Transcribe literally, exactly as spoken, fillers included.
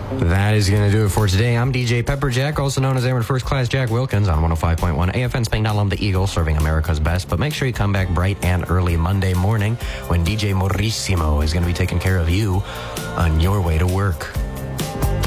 That is going to do it for today. I'm D J Pepperjack, also known as Airman First Class Jack Wilkins on one oh five point one A F N Spain Alum, the Eagle, serving America's best. But make sure you come back bright and early Monday morning when D J Maurissimo is going to be taking care of you on your way to work.